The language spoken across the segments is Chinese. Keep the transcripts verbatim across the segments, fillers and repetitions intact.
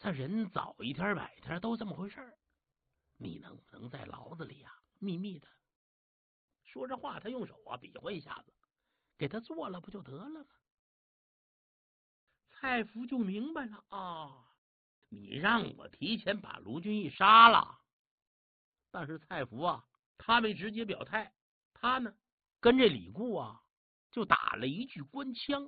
他人早一天晚一天都这么回事儿。你能不能在牢子里啊，秘密的说着话？他用手啊比划一下子，给他做了不就得了吗？蔡福就明白了啊，你让我提前把卢俊义杀了。但是蔡福啊，他没直接表态，他呢跟这李固啊就打了一句官腔。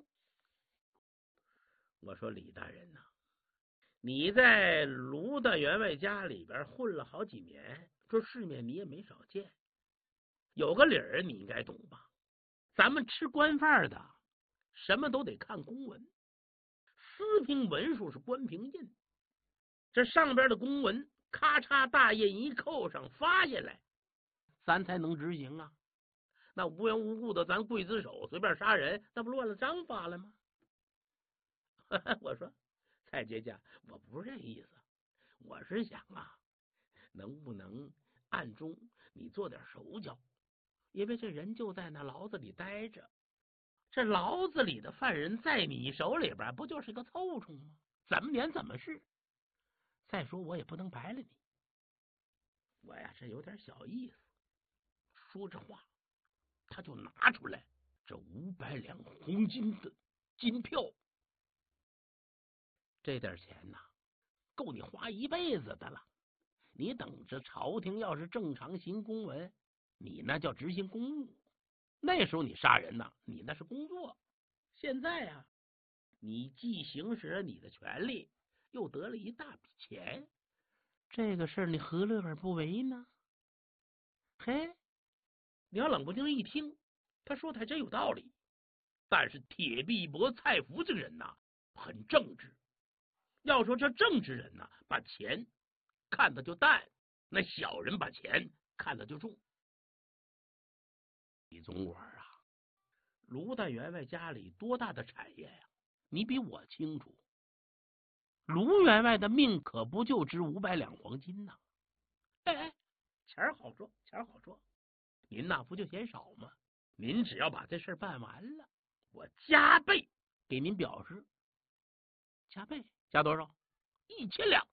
我说李大人呐、啊，你在卢大员外家里边混了好几年，这世面你也没少见，有个理儿你应该懂吧？咱们吃官饭的，什么都得看公文，私凭文书是官凭印，这上边的公文咔嚓大印一扣上发下来，咱才能执行啊。那无缘无故的咱刽子手随便杀人，那不乱了章法了吗？我说蔡节家，我不是这意思，我是想啊，能不能暗中你做点手脚？因为这人就在那牢子里待着，这牢子里的犯人在你手里边不就是个凑虫吗？怎么撵怎么是。再说我也不能白了你，我呀这有点小意思。说这话，他就拿出来这五百两黄金的金票，这点钱呐、啊，够你花一辈子的了。你等着朝廷要是正常行公文，你那叫执行公务。那时候你杀人呐，你那是工作。现在呀、啊，你既行使了你的权利，又得了一大笔钱，这个事儿你何乐而不为呢？嘿，你要冷不丁一听，他说的还真有道理。但是铁臂伯蔡福这个人呐，很正直。要说这正直人呐，把钱看得就淡，那小人把钱看得就重。李总管啊，卢大员外家里多大的产业呀、啊？你比我清楚。卢员外的命可不就值五百两黄金呐、啊？哎哎，钱好说，钱好说。您那不就嫌少吗？您只要把这事办完了，我加倍给您表示。加倍加多少？一千两。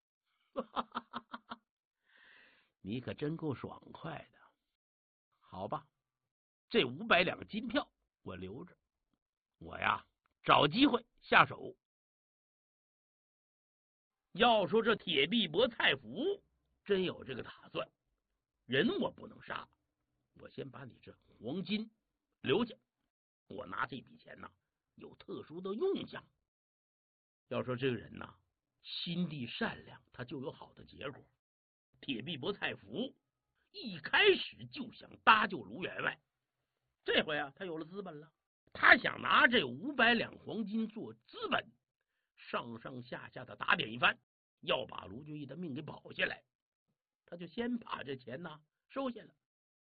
你可真够爽快的。好吧，这五百两金票我留着，我呀找机会下手。要说这铁臂伯蔡福真有这个打算，人我不能杀，我先把你这黄金留下，我拿这笔钱呢有特殊的用项。要说这个人呢心地善良，他就有好的结果。铁臂伯蔡福一开始就想搭救卢员外，这回啊他有了资本了，他想拿这五百两黄金做资本，上上下下的打点一番，要把卢俊义的命给保下来。他就先把这钱呢收下了。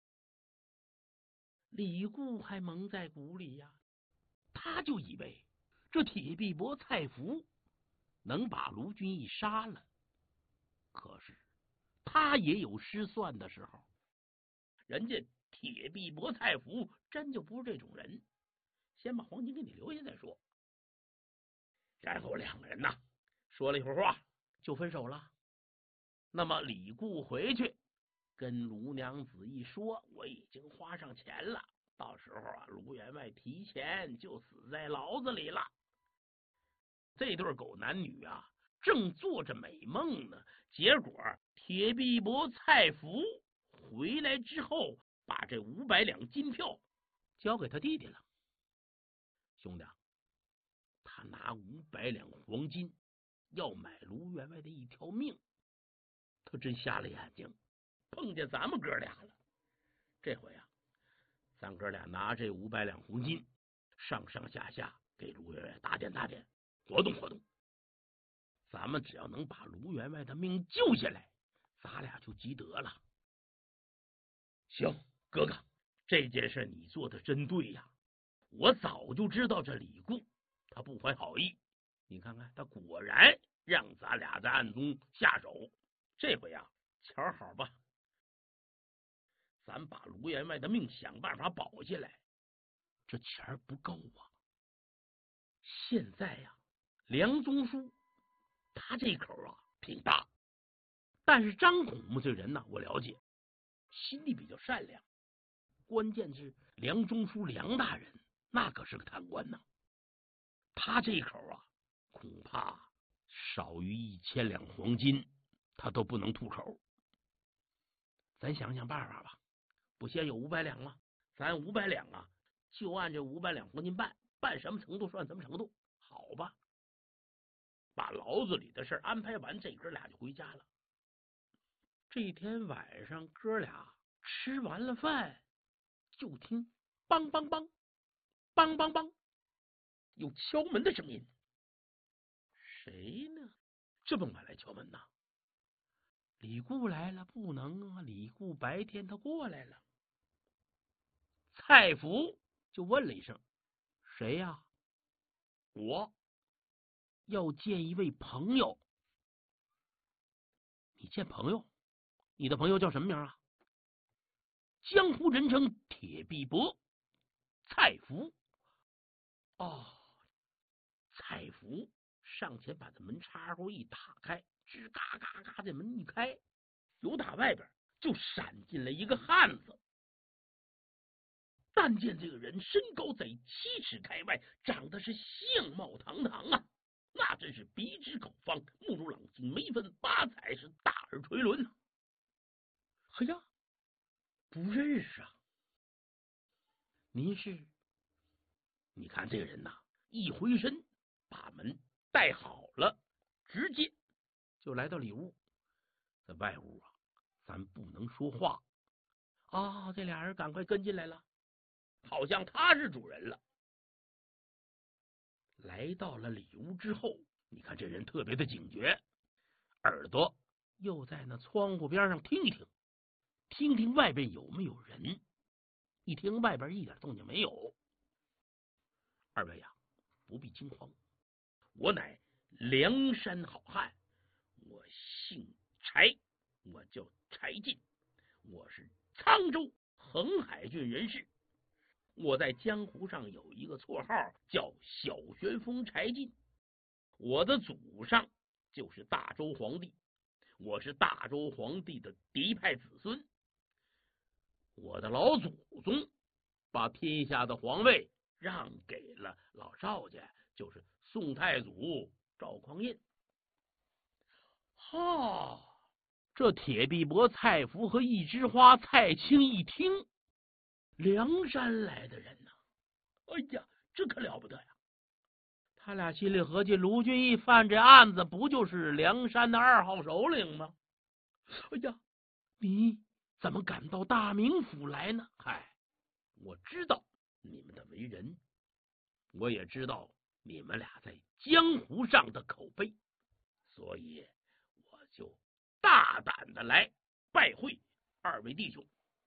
李固还蒙在鼓里呀、啊，他就以为这铁臂伯蔡福能把卢俊义杀了，可是他也有失算的时候。人家铁臂伯蔡福真就不是这种人，先把黄金给你留下再说。然后两个人呐说了一会儿话就分手了。那么李固回去跟卢娘子一说，我已经花上钱了，到时候啊卢员外提前就死在牢子里了。这对狗男女啊正做着美梦呢，结果铁臂伯蔡福回来之后把这五百两金票交给他弟弟了。兄弟，他拿五百两黄金要买卢员外的一条命，他真瞎了眼睛，碰见咱们哥俩了。这回啊，咱哥俩拿这五百两黄金，上上下下给卢员外打点打点，活动活动。咱们只要能把卢员外的命救下来，咱俩就积德了。行，哥哥，这件事你做的真对呀！我早就知道这李固他不怀好意，你看看他果然让咱俩在暗中下手。这回啊，瞧好吧，咱把卢员外的命想办法保下来。这钱不够啊！现在呀、梁宗书他这口啊挺大，但是张孔目这人呢，我了解，心里比较善良。关键是梁中书梁大人那可是个贪官呐，他这口啊恐怕少于一千两黄金他都不能吐口。咱想想办法吧，不先有五百两吗？咱五百两啊，就按这五百两黄金办，办什么程度算什么程度，好吧？把牢子里的事安排完，这哥俩就回家了。这天晚上，哥俩吃完了饭，就听梆梆梆梆梆梆有敲门的声音。谁呢？这么晚来敲门呐？李固来了？不能啊！李固白天他过来了。蔡福就问了一声：“谁呀？”“我要见一位朋友。”“你见朋友？你的朋友叫什么名啊？”“江湖人称铁臂伯，蔡福。”“哦。”蔡福上前把这门插户一打开，吱嘎嘎嘎，这门一开，由打外边就闪进来一个汉子。但见这个人身高在七尺开外，长得是相貌堂堂啊，那真是鼻直口方，目如朗星，眉分八彩，是大耳垂轮呐。哎呀，不认识啊！您是？你看这个人呐，一回身把门带好了，直接就来到里屋。在外屋啊，咱不能说话啊。这俩人赶快跟进来了，好像他是主人了。来到了里屋之后，你看这人特别的警觉，耳朵又在那窗户边上听一听，听听外边有没有人。一听外边一点动静没有。二位呀，不必惊慌，我乃梁山好汉，我姓柴，我叫柴进，我是沧州横海郡人士。我在江湖上有一个绰号叫小旋风柴进，我的祖上就是大周皇帝，我是大周皇帝的嫡派子孙。我的老祖宗把天下的皇位让给了老赵家，就是宋太祖赵匡胤。哈，这铁臂伯蔡福和一枝花蔡青一听，梁山来的人呐、啊，哎呀，这可了不得呀！他俩心里合计，卢俊义犯这案子不就是梁山的二号首领吗？哎呀，你怎么敢到大名府来呢？嗨，我知道你们的为人，我也知道你们俩在江湖上的口碑，所以我就大胆的来拜会二位弟兄。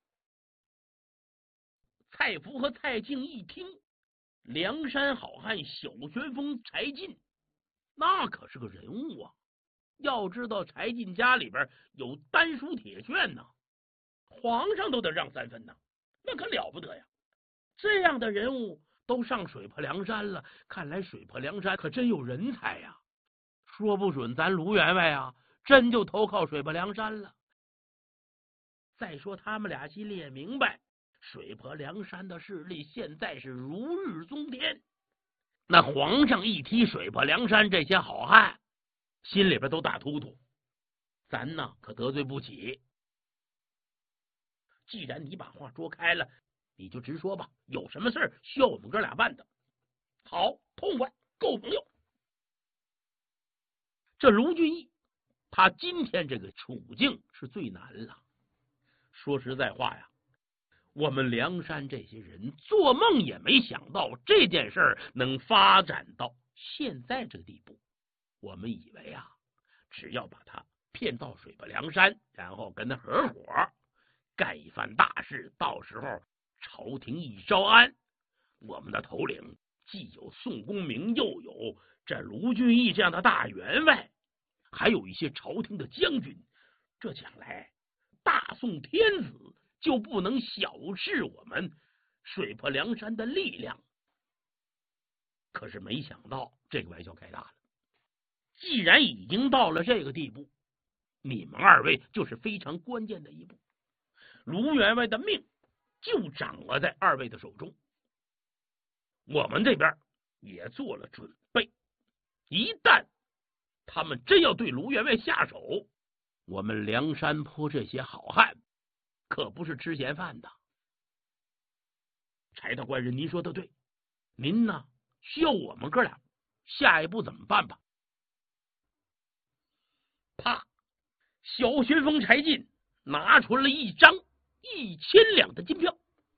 蔡福和蔡敬一听，梁山好汉小旋风柴进，那可是个人物啊！要知道柴进家里边有丹书铁券呢，皇上都得让三分呢，那可了不得呀！这样的人物都上水泊梁山了，看来水泊梁山可真有人才呀！说不准咱卢员外啊，真就投靠水泊梁山了。再说他们俩心里也明白，水泊梁山的势力现在是如日中天，那皇上一提水泊梁山这些好汉，心里边都打突突，咱呢可得罪不起。既然你把话说开了，你就直说吧，有什么事儿需要我们哥俩办的？好，痛快，够朋友。这卢俊义他今天这个处境是最难了。说实在话呀，我们梁山这些人做梦也没想到这件事儿能发展到现在这个地步。我们以为啊，只要把他骗到水泊梁山，然后跟他合伙干一番大事，到时候朝廷一招安，我们的头领既有宋公明，又有这卢俊义这样的大员外，还有一些朝廷的将军，这将来大宋天子就不能小视我们水泊梁山的力量。可是没想到这个玩笑开大了， 既然已经到了这个地步，你们二位就是非常关键的一步。卢员外的命就掌握在二位的手中。我们这边也做了准备，一旦他们真要对卢员外下手，我们梁山坡这些好汉可不是吃闲饭的。柴大官人，您说的对，您呢需要我们哥俩下一步怎么办吧？啪！小旋风柴进拿出了一张一千两的金票。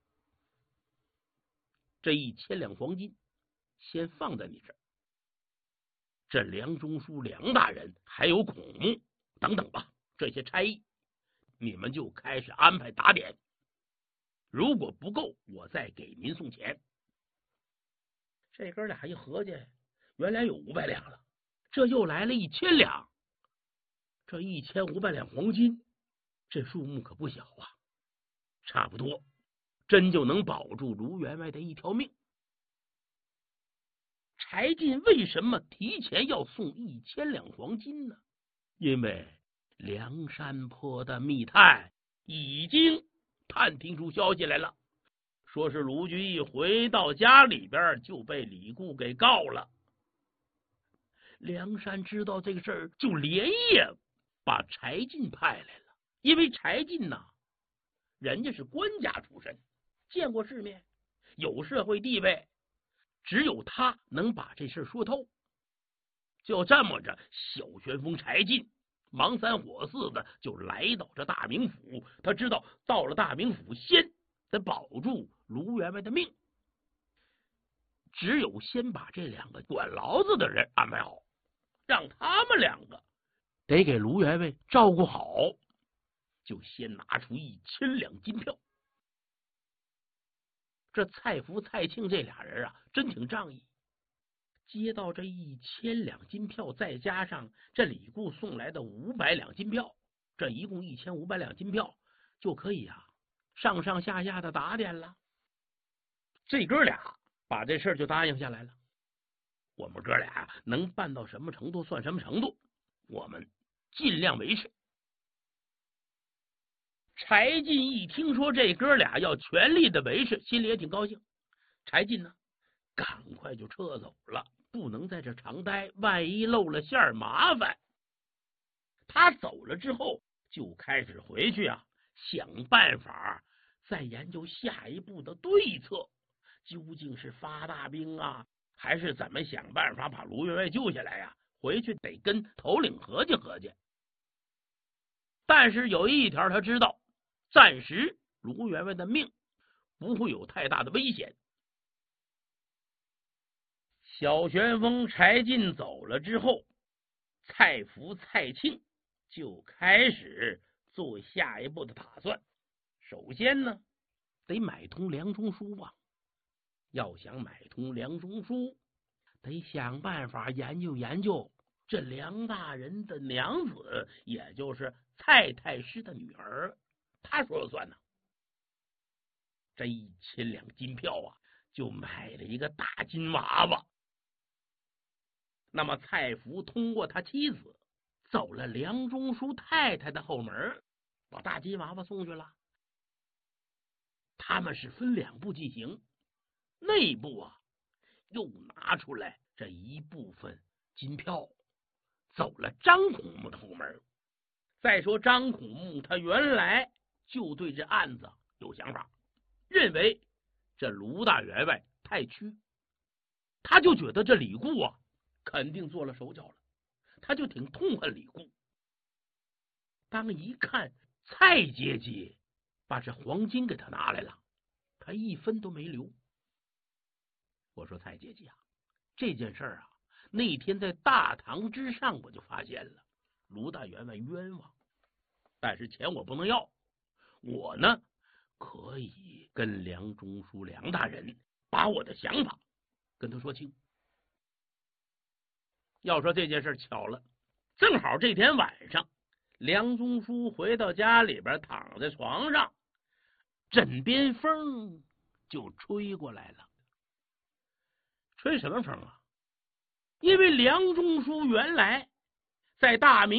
这一千两黄金先放在你这儿，这梁中书梁大人还有孔目等等吧，这些差役你们就开始安排打点，如果不够我再给您送钱。这哥俩一合计，原来有五百两了，这又来了一千两，这一千五百两黄金，这数目可不小啊，差不多真就能保住卢员外的一条命。柴进为什么提前要送一千两黄金呢？因为梁山坡的密探已经探听出消息来了，说是卢俊义回到家里边就被李固给告了。梁山知道这个事儿，就连夜把柴进派来了。因为柴进呐，人家是官家出身，见过世面，有社会地位，只有他能把这事说透。就这么着，小旋风柴进忙三火四的就来到这大名府。他知道到了大名府，先得保住卢员外的命，只有先把这两个管牢子的人安排好，让他们两个得给卢员外照顾好，就先拿出一千两金票。这蔡福、蔡庆这俩人啊，真挺仗义，接到这一千两金票，再加上这李固送来的五百两金票，这一共一千五百两金票，就可以啊上上下下的打点了。这哥俩把这事儿就答应下来了。我们哥俩能办到什么程度算什么程度，我们尽量维持。柴进一听说这哥俩要全力的维持，心里也挺高兴。柴进呢，赶快就撤走了，不能在这长待，万一露了馅儿麻烦。他走了之后，就开始回去啊，想办法再研究下一步的对策，究竟是发大兵啊，还是怎么想办法把卢员外救下来呀、啊？回去得跟头领合计合计。但是有一条他知道，暂时卢员外的命不会有太大的危险。小旋风柴进走了之后，蔡福、蔡庆就开始做下一步的打算。首先呢，得买通梁中书啊。要想买通梁中书，得想办法研究研究这梁大人的娘子，也就是蔡太师的女儿，他说了算呢。这一千两金票啊，就买了一个大金娃娃。那么蔡福通过他妻子走了梁中书太太的后门，把大金娃娃送去了。他们是分两步进行，内部啊又拿出来这一部分金票，走了张孔目的后门。再说张孔目他原来就对这案子有想法，认为这卢大员外太屈，他就觉得这李固啊肯定做了手脚了，他就挺痛恨李固。当一看蔡阶级把这黄金给他拿来了，他一分都没留。我说蔡阶级啊，这件事儿啊，那天在大堂之上我就发现了，卢大员外冤枉，但是钱我不能要，我呢可以跟梁中书梁大人把我的想法跟他说清。要说这件事巧了，正好这天晚上，梁中书回到家里边，躺在床上，枕边风就吹过来了。吹什么风啊？因为梁中书原来在大明